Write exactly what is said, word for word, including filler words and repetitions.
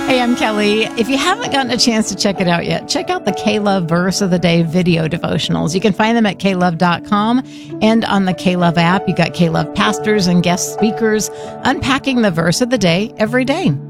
Hey, I'm Kelly. If you haven't gotten a chance to check it out yet, check out the K-Love Verse of the Day video devotionals. You can find them at k love dot com and on the K-Love app. You got K-Love pastors and guest speakers unpacking the verse of the day every day.